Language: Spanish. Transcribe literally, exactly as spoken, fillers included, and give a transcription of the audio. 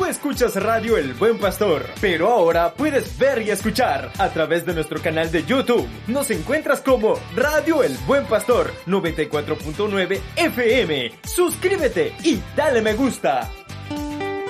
Tú escuchas Radio El Buen Pastor, pero ahora puedes ver y escuchar a través de nuestro canal de YouTube. Nos encuentras como Radio El Buen Pastor noventa y cuatro punto nueve F M. Suscríbete y dale me gusta.